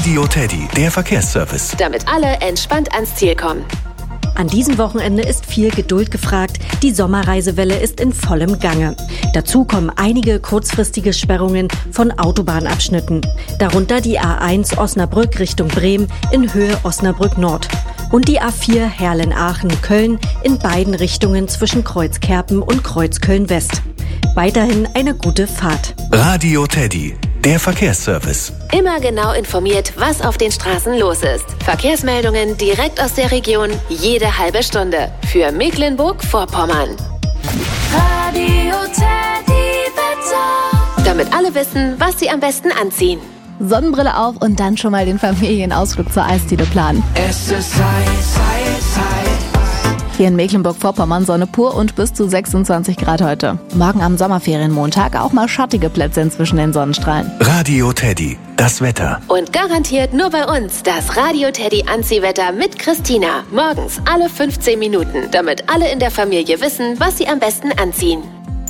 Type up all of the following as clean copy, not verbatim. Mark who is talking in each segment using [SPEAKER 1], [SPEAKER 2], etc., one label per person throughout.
[SPEAKER 1] Radio Teddy, der Verkehrsservice.
[SPEAKER 2] Damit alle entspannt ans Ziel kommen.
[SPEAKER 3] An diesem Wochenende ist viel Geduld gefragt. Die Sommerreisewelle ist in vollem Gange. Dazu kommen einige kurzfristige Sperrungen von Autobahnabschnitten. Darunter die A1 Osnabrück Richtung Bremen in Höhe Osnabrück Nord. Und die A4 Herlen-Aachen-Köln in beiden Richtungen zwischen Kreuzkerpen und Kreuzköln-West. Weiterhin eine gute Fahrt.
[SPEAKER 1] Radio Teddy, der Verkehrsservice.
[SPEAKER 2] Immer genau informiert, was auf den Straßen los ist. Verkehrsmeldungen direkt aus der Region, jede halbe Stunde. Für Mecklenburg-Vorpommern. Radio Teddy Wetter. Damit alle wissen, was sie am besten anziehen.
[SPEAKER 4] Sonnenbrille auf und dann schon mal den Familienausflug zur Eisdiele planen.
[SPEAKER 5] Es ist heiß.
[SPEAKER 4] Hier in Mecklenburg-Vorpommern Sonne pur und bis zu 26 Grad heute. Morgen am Sommerferienmontag auch mal schattige Plätze zwischen den Sonnenstrahlen.
[SPEAKER 1] Radio Teddy, das Wetter.
[SPEAKER 2] Und garantiert nur bei uns das Radio Teddy Anziehwetter mit Christina. Morgens alle 15 Minuten, damit alle in der Familie wissen, was sie am besten anziehen.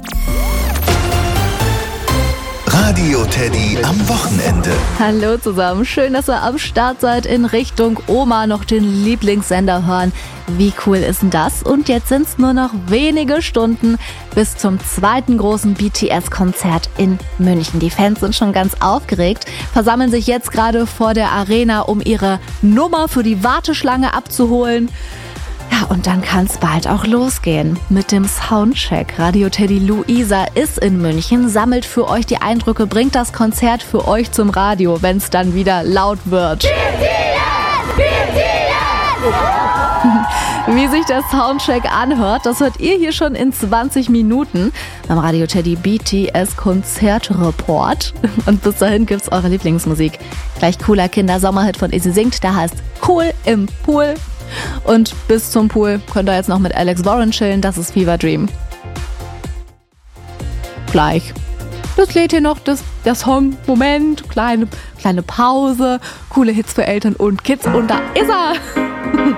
[SPEAKER 1] Radio Teddy am Wochenende.
[SPEAKER 4] Hallo zusammen, schön, dass ihr am Start seid in Richtung Oma noch den Lieblingssender hören. Wie cool ist denn das? Und jetzt sind es nur noch wenige Stunden bis zum zweiten großen BTS-Konzert in München. Die Fans sind schon ganz aufgeregt, versammeln sich jetzt gerade vor der Arena, um ihre Nummer für die Warteschlange abzuholen. Ja, und dann kann es bald auch losgehen mit dem Soundcheck. Radio Teddy Luisa ist in München, sammelt für euch die Eindrücke, bringt das Konzert für euch zum Radio, wenn es dann wieder laut wird. Wie sich der Soundcheck anhört, das hört ihr hier schon in 20 Minuten beim Radio Teddy BTS Konzertreport. Und bis dahin gibt's eure Lieblingsmusik. Gleich cooler Kindersommerhit von Izzy singt, der heißt Cool im Pool. Und bis zum Pool könnt ihr jetzt noch mit Alex Warren chillen, das ist Fever Dream. Gleich. Das lädt hier noch der Song. Moment, kleine Pause, coole Hits für Eltern und Kids und da ist er.